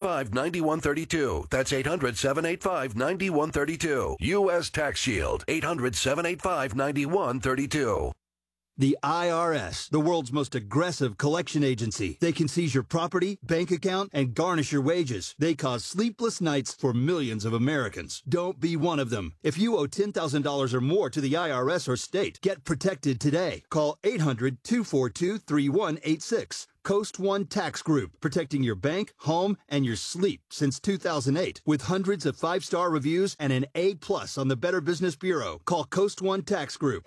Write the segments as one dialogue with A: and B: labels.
A: 800-785-9132. That's 800-785-9132. U.S. Tax Shield. 800-785-9132.
B: The IRS, the world's most aggressive collection agency. They can seize your property, bank account, and garnish your wages. They cause sleepless nights for millions of Americans. Don't be one of them. If you owe $10,000 or more to the IRS or state, get protected today. Call 800-242-3186. Coast One Tax Group, protecting your bank, home, and your sleep since 2008. With hundreds of 5-star reviews and an A+ on the Better Business Bureau. Call Coast One Tax Group,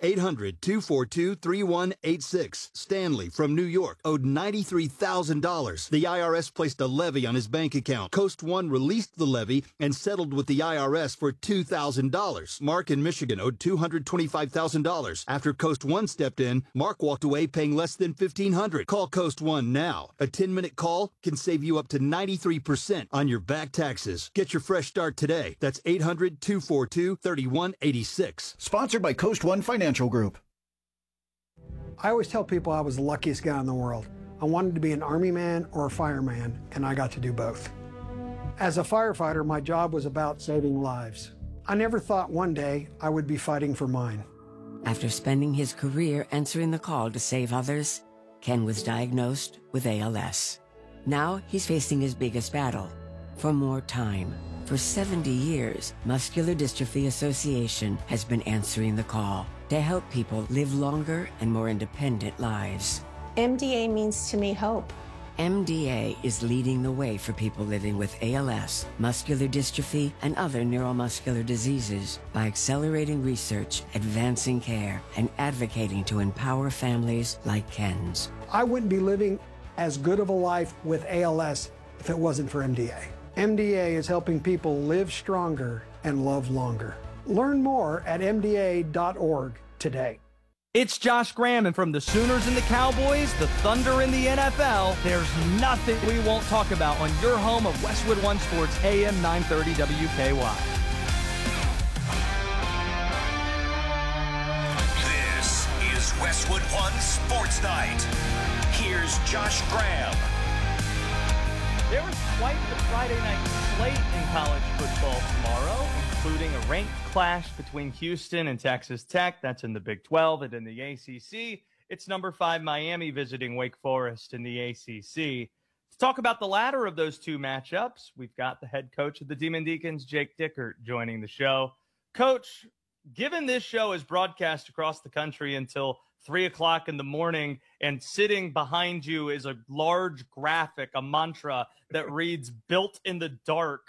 B: 800-242-3186. Stanley from New York owed $93,000. The IRS placed a levy on his bank account. Coast One released the levy and settled with the IRS for $2,000. Mark in Michigan owed $225,000. After Coast One stepped in, Mark walked away paying less than $1,500. Call Coast One now. A 10-minute call can save you up to 93% on your back taxes. Get your fresh start today. That's 800-242-3186.
C: Sponsored by Coast One Financial Group.
D: I always tell people I was the luckiest guy in the world. I wanted to be an Army man or a fireman, and I got to do both. As a firefighter, my job was about saving lives. I never thought one day I would be fighting for mine.
E: After spending his career answering the call to save others, Ken was diagnosed with ALS. Now he's facing his biggest battle, for more time. For 70 years, Muscular Dystrophy Association has been answering the call to help people live longer and more independent lives.
F: MDA means to me hope.
E: MDA is leading the way for people living with ALS, muscular dystrophy, and other neuromuscular diseases by accelerating research, advancing care, and advocating to empower families like Ken's.
D: I wouldn't be living as good of a life with ALS if it wasn't for MDA. MDA is helping people live stronger and love longer. Learn more at MDA.org today.
G: It's Josh Graham, and from the Sooners and the Cowboys, the Thunder and the NFL, there's nothing we won't talk about on your home of Westwood One Sports, AM 930 WKY.
H: This is Westwood One Sports Night. Here's Josh Graham.
G: There was quite the Friday night slate in college football tomorrow, including a ranked clash between Houston and Texas Tech. That's in the Big 12, and in the ACC, it's number 5 Miami visiting Wake Forest in the ACC. To talk about the latter of those two matchups, we've got the head coach of the Demon Deacons, Jake Dickert, joining the show. Coach, given this show is broadcast across the country until 3 o'clock in the morning, and sitting behind you is a large graphic, a mantra that reads, "Built in the dark."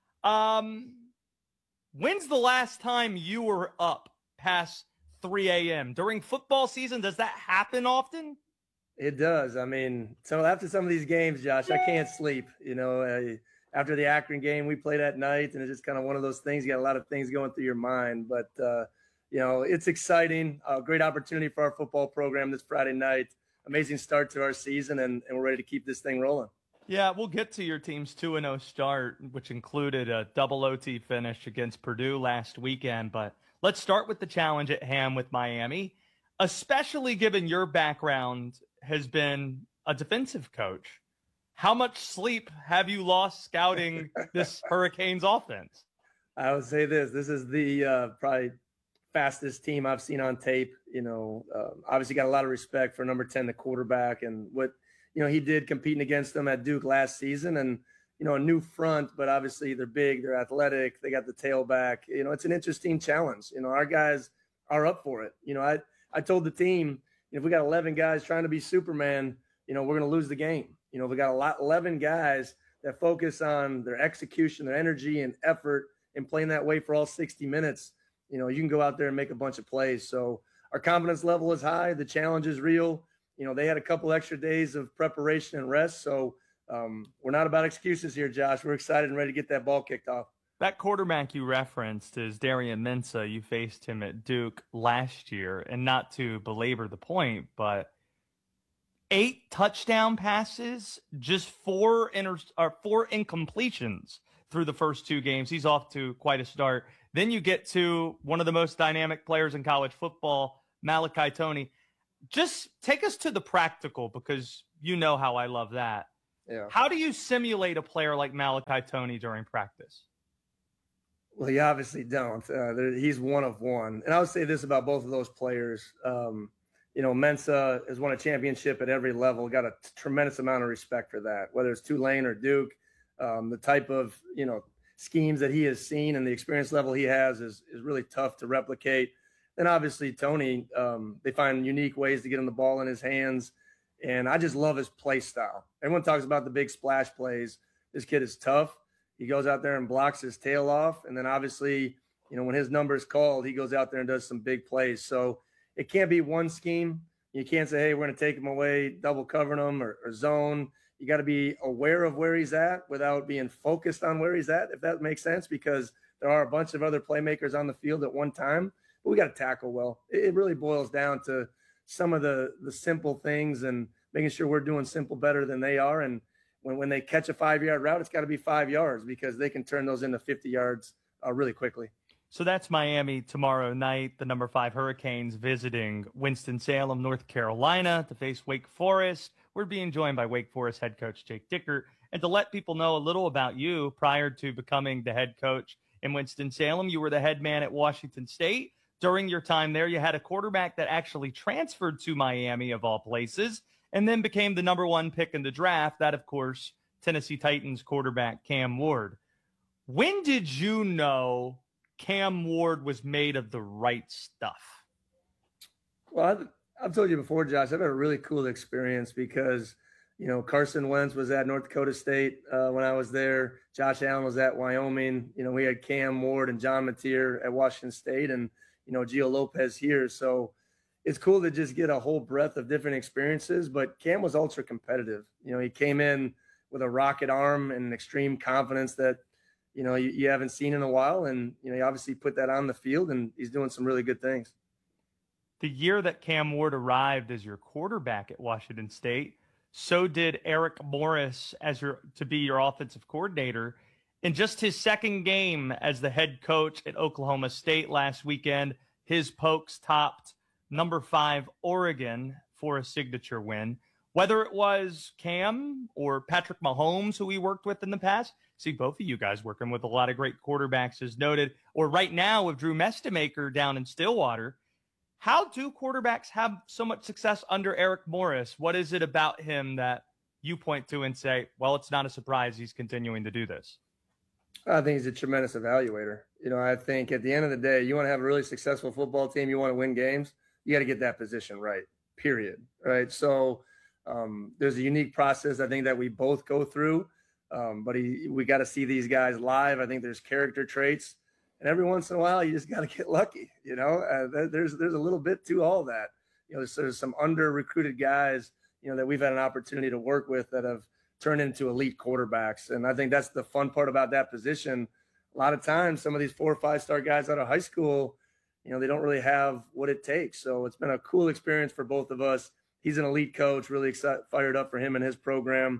G: When's the last time you were up past 3 a.m.? During football season, does that happen often?
I: It does. I mean, so after some of these games, Josh, I can't sleep. You know, after the Akron game, we played at night, and it's just kind of one of those things. You got a lot of things going through your mind. But, you know, it's exciting. A great opportunity for our football program this Friday night. Amazing start to our season, and we're ready to keep this thing rolling.
G: Yeah, we'll get to your team's 2-0 start, which included a double OT finish against Purdue last weekend. But let's start with the challenge at hand with Miami, especially given your background has been a defensive coach. How much sleep have you lost scouting this Hurricanes offense?
I: I would say this is the probably fastest team I've seen on tape. You know, obviously got a lot of respect for number 10, the quarterback, and what he did competing against them at Duke last season, and, a new front, but obviously they're big, they're athletic, they got the tailback. It's an interesting challenge. Our guys are up for it. I told the team, if we got 11 guys trying to be Superman, we're going to lose the game. We got 11 guys that focus on their execution, their energy and effort, and playing that way for all 60 minutes. You can go out there and make a bunch of plays. So our confidence level is high. The challenge is real. They had a couple extra days of preparation and rest. So we're not about excuses here, Josh. We're excited and ready to get that ball kicked off.
G: That quarterback you referenced is Darian Mensah. You faced him at Duke last year. And not to belabor the point, but 8 touchdown passes, just 4 incompletions through the first 2 games. He's off to quite a start. Then you get to one of the most dynamic players in college football, Malachi Toney. Just take us to the practical, because you know how I love that.
I: Yeah.
G: How do you simulate a player like Malachi Tony during practice?
I: Well, you obviously don't. He's one of one. And I would say this about both of those players. Mensa has won a championship at every level, got a tremendous amount of respect for that, whether it's Tulane or Duke. The type of, schemes that he has seen and the experience level he has is really tough to replicate. Then obviously Tony, they find unique ways to get him the ball in his hands. And I just love his play style. Everyone talks about the big splash plays. This kid is tough. He goes out there and blocks his tail off. And then obviously, when his number is called, he goes out there and does some big plays. So it can't be one scheme. You can't say, hey, we're going to take him away, double covering him or zone. You got to be aware of where he's at without being focused on where he's at, if that makes sense, because there are a bunch of other playmakers on the field at one time. But we got to tackle well. It really boils down to some of the simple things and making sure we're doing simple better than they are. And when they catch a 5-yard route, it's got to be 5 yards because they can turn those into 50 yards really quickly.
G: So that's Miami tomorrow night. The number 5 Hurricanes visiting Winston-Salem, North Carolina to face Wake Forest. We're being joined by Wake Forest head coach Jake Dickert. And to let people know a little about you, prior to becoming the head coach in Winston-Salem, you were the head man at Washington State. During your time there, you had a quarterback that actually transferred to Miami, of all places, and then became the number 1 pick in the draft. That, of course, Tennessee Titans quarterback Cam Ward. When did you know Cam Ward was made of the right stuff?
I: Well, I've told you before, Josh, I've had a really cool experience because, Carson Wentz was at North Dakota State when I was there. Josh Allen was at Wyoming. We had Cam Ward and John Mateer at Washington State and, Gio Lopez here. So it's cool to just get a whole breadth of different experiences. But Cam was ultra competitive. He came in with a rocket arm and an extreme confidence that, you haven't seen in a while. And, he obviously put that on the field and he's doing some really good things.
G: The year that Cam Ward arrived as your quarterback at Washington State, so did Eric Morris to be your offensive coordinator. In just his second game as the head coach at Oklahoma State last weekend, his Pokes topped number 5 Oregon for a signature win. Whether it was Cam or Patrick Mahomes, who we worked with in the past, see both of you guys working with a lot of great quarterbacks as noted, or right now with Drew Mestemaker down in Stillwater. How do quarterbacks have so much success under Eric Morris? What is it about him that you point to and say, well, it's not a surprise he's continuing to do this?
I: I think he's a tremendous evaluator. I think at the end of the day, you want to have a really successful football team, you want to win games, you got to get that position right, period. Right. So there's a unique process, I think, that we both go through. But we got to see these guys live. I think there's character traits. And every once in a while, you just got to get lucky. There's a little bit to all that. There's some under-recruited guys, that we've had an opportunity to work with that have turned into elite quarterbacks. And I think that's the fun part about that position. A lot of times, some of these 4- or 5-star guys out of high school, they don't really have what it takes. So it's been a cool experience for both of us. He's an elite coach, really fired up for him and his program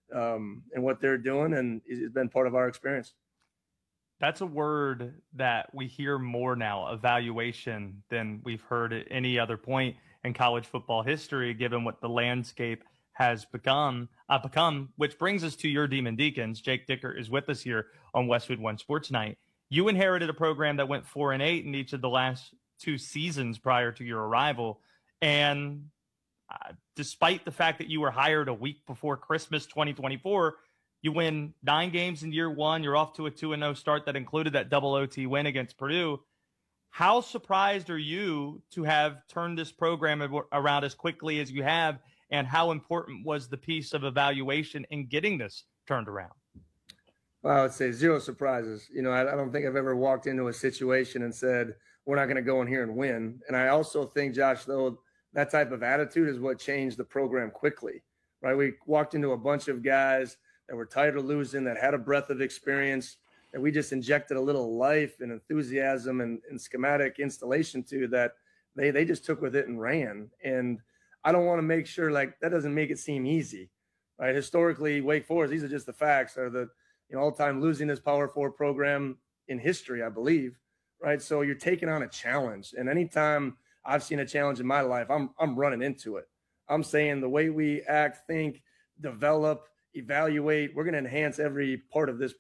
I: and what they're doing. And he's been part of our experience.
G: That's a word that we hear more now, evaluation, than we've heard at any other point in college football history, given what the landscape has become, which brings us to your Demon Deacons. Jake Dickert is with us here on Westwood One Sports Night. You inherited a program that went 4-8 in each of the last 2 seasons prior to your arrival. And despite the fact that you were hired a week before Christmas 2024, you win 9 games in year 1. You're off to a 2-0 start that included that double OT win against Purdue. How surprised are you to have turned this program around as quickly as you have? And how important was the piece of evaluation in getting this turned around?
I: Well, I would say 0 surprises. I don't think I've ever walked into a situation and said, we're not going to go in here and win. And I also think, Josh, though, that type of attitude is what changed the program quickly, right? We walked into a bunch of guys that were tired of losing, that had a breadth of experience, that we just injected a little life and enthusiasm and schematic installation to, that they just took with it and ran. And I don't want to make sure, that doesn't make it seem easy, right? Historically, Wake Forest, these are just the facts, are the all-time losingest Power 4 program in history, I believe, right? So you're taking on a challenge. And anytime I've seen a challenge in my life, I'm running into it. I'm saying the way we act, think, develop, evaluate. We're going to enhance every part of this